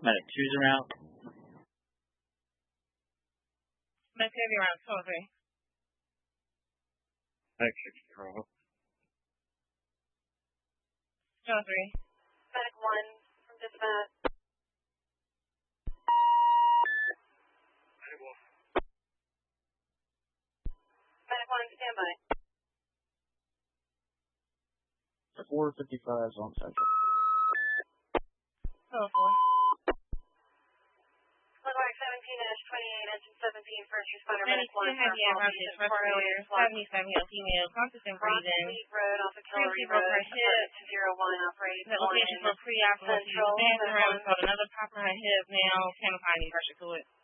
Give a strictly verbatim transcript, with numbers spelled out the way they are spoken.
Medic two's around. Medic heavy around two oh three. Medic six control. two oh three. Medic one from dispatch. Medic one. Medic one, stand by. four fifty-five is on central. two oh four. Landmark seventeen dash twenty-eight, engine seventeen, first responder, Medic medic one. two heavy around this first earlier. seventy-seven year female, constant breathing. Rock Road off of Hillary Broke Road. her hip. zero one, operating The location for pre-op, once you use the bathroom, so another pop in her hip now, can't find any pressure to it.